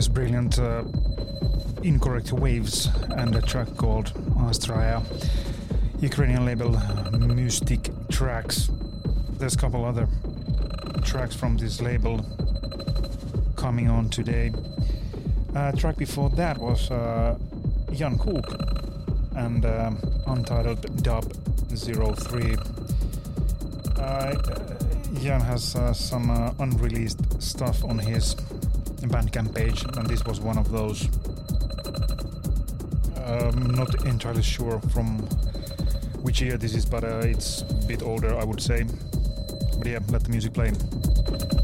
is brilliant Incorrect Waves and a track called Astraya. Ukrainian label Mystic Tracks. There's a couple other tracks from this label coming on today. Track before that was Jan Cook and Untitled Dub 03. Jan has some unreleased stuff on his Bandcamp page, and this was one of those. Not entirely sure from which year this is, but it's a bit older, I would say. But yeah, let the music play.